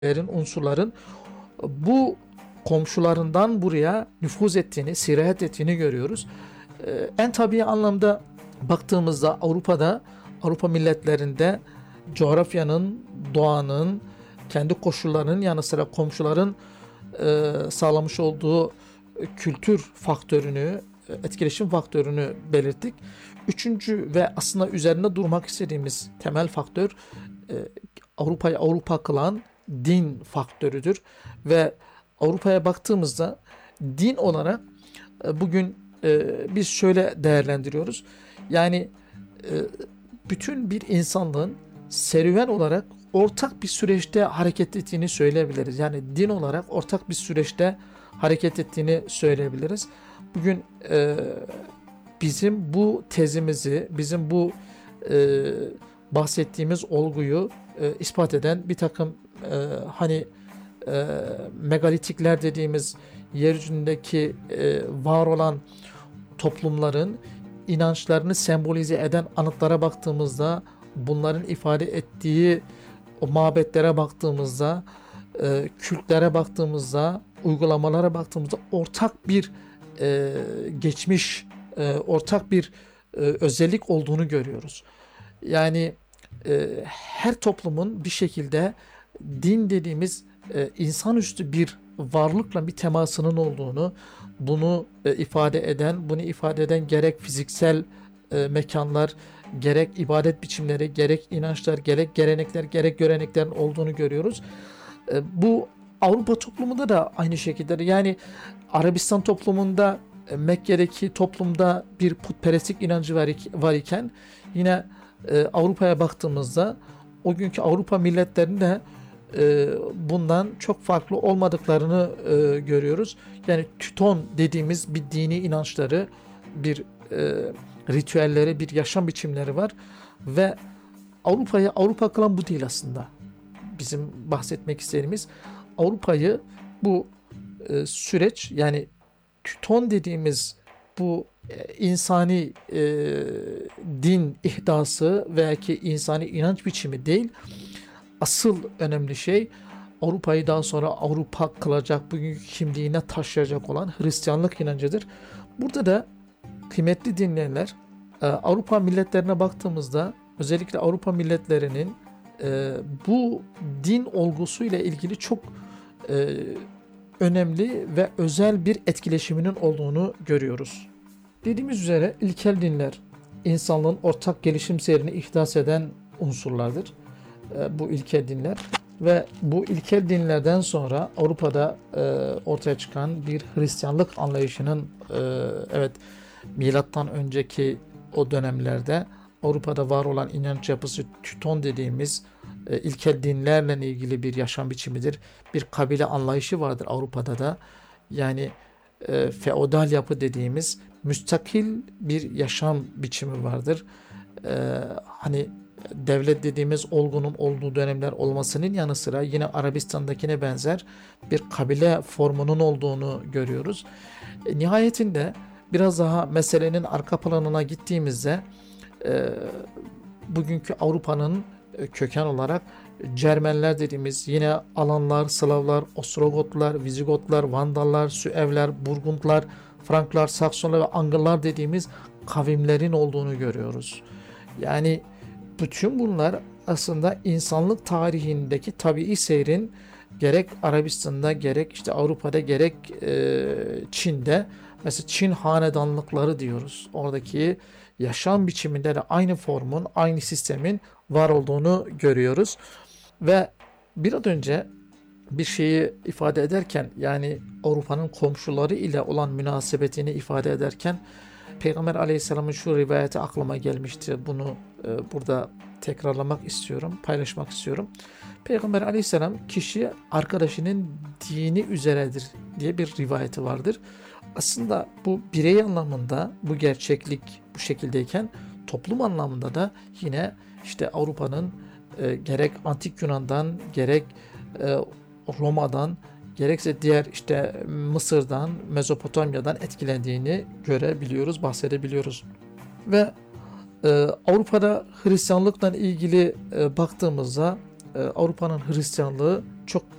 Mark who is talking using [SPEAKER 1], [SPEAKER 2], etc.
[SPEAKER 1] unsurların bu komşularından buraya nüfuz ettiğini, sirayet ettiğini görüyoruz. En tabii anlamda baktığımızda Avrupa milletlerinde coğrafyanın, doğanın, kendi koşullarının yanı sıra komşuların sağlamış olduğu kültür faktörünü, etkileşim faktörünü belirttik. Üçüncü ve aslında üzerinde durmak istediğimiz temel faktör e, Avrupa'yı Avrupa kılan din faktörüdür. Ve Avrupa'ya baktığımızda din olarak bugün biz şöyle değerlendiriyoruz. Yani e, bütün bir insanlığın serüven olarak ortak bir süreçte hareket ettiğini söyleyebiliriz. Yani din olarak ortak bir süreçte hareket ettiğini söyleyebiliriz. Bugün bizim bu tezimizi, bizim bu e, bahsettiğimiz olguyu ispat eden bir takım hani megalitikler dediğimiz yeryüzündeki var olan toplumların inançlarını sembolize eden anıtlara baktığımızda, bunların ifade ettiği o mabetlere baktığımızda, kültlere baktığımızda, uygulamalara baktığımızda ortak bir geçmiş, ortak bir özellik olduğunu görüyoruz. Yani her toplumun bir şekilde din dediğimiz insanüstü bir varlıkla bir temasının olduğunu, bunu bunu ifade eden gerek fiziksel mekanlar, gerek ibadet biçimleri, gerek inançlar, gerek gelenekler, gerek göreneklerin olduğunu görüyoruz. Bu Avrupa toplumunda da aynı şekilde. Yani Arabistan toplumunda, Mekke'deki toplumda bir putperestlik inancı var iken, yine Avrupa'ya baktığımızda o günkü Avrupa milletlerinde bundan çok farklı olmadıklarını görüyoruz. Yani Tüton dediğimiz bir dini inançları, bir ritüelleri, bir yaşam biçimleri var ve Avrupa'yı Avrupa kılan bu değil aslında. Bizim bahsetmek istediğimiz Avrupa'yı bu süreç, yani Tüton dediğimiz bu insani din ihdası veya ki insani inanç biçimi değil. Asıl önemli şey Avrupa'yı daha sonra Avrupa kılacak, bugünkü kimliğine taşıyacak olan Hristiyanlık inancıdır. Burada da kıymetli dinleyenler, Avrupa milletlerine baktığımızda özellikle Avrupa milletlerinin bu din olgusuyla ilgili çok e, önemli ve özel bir etkileşiminin olduğunu görüyoruz. Dediğimiz üzere ilkel dinler insanlığın ortak gelişim seyrini ihdas eden unsurlardır. Bu ilkel dinler ve bu ilkel dinlerden sonra Avrupa'da ortaya çıkan bir Hristiyanlık anlayışının evet, milattan önceki o dönemlerde Avrupa'da var olan inanç yapısı Tüton dediğimiz ilkel dinlerle ilgili bir yaşam biçimidir. Bir kabile anlayışı vardır Avrupa'da da. Yani feodal yapı dediğimiz müstakil bir yaşam biçimi vardır. Hani devlet dediğimiz olgunun olduğu dönemler olmasının yanı sıra yine Arabistan'dakine benzer bir kabile formunun olduğunu görüyoruz. Nihayetinde biraz daha meselenin arka planına gittiğimizde e, bugünkü Avrupa'nın köken olarak Cermenler dediğimiz yine Alanlar, Slavlar, Ostrogotlar, Vizigotlar, Vandallar, Süevler, Burgundlar, Franklar, Saksonlar ve Angırlar dediğimiz kavimlerin olduğunu görüyoruz. Yani bütün bunlar aslında insanlık tarihindeki tabii seyrin gerek Arabistan'da gerek işte Avrupa'da gerek Çin'de, mesela Çin hanedanlıkları diyoruz. Oradaki yaşam biçiminde de aynı formun, aynı sistemin var olduğunu görüyoruz. Ve bir an önce bir şeyi ifade ederken, yani Avrupa'nın komşuları ile olan münasebetini ifade ederken Peygamber Aleyhisselam'ın şu rivayeti aklıma gelmişti. Bunu burada tekrarlamak istiyorum, paylaşmak istiyorum. Peygamber Aleyhisselam kişi arkadaşının dini üzeredir diye bir rivayeti vardır. Aslında bu birey anlamında bu gerçeklik bu şekildeyken, toplum anlamında da yine işte Avrupa'nın gerek Antik Yunan'dan gerek e, Roma'dan gerekse diğer işte Mısır'dan, Mezopotamya'dan etkilendiğini görebiliyoruz, bahsedebiliyoruz. Ve Avrupa'da Hristiyanlıkla ilgili baktığımızda Avrupa'nın Hristiyanlığı çok